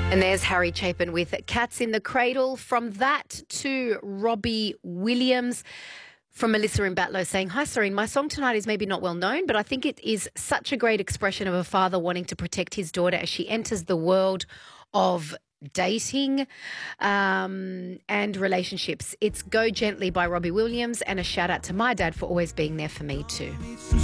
And there's Harry Chapin with Cats in the Cradle. From that to Robbie Williams. From Melissa in Batlow saying, "Hi, Serene. My song tonight is maybe not well known, but I think it is such a great expression of a father wanting to protect his daughter as she enters the world of dating and relationships. It's Go Gently by Robbie Williams, and a shout out to my dad for always being there for me too."